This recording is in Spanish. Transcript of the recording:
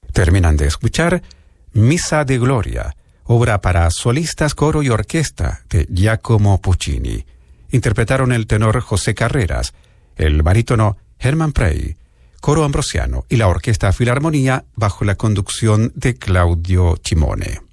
Terminan de escuchar Misa de Gloria, obra para solistas, coro y orquesta de Giacomo Puccini. Interpretaron el tenor José Carreras, el barítono Hermann Prey, coro ambrosiano y la Orquesta Filarmonía bajo la conducción de Claudio Cimone.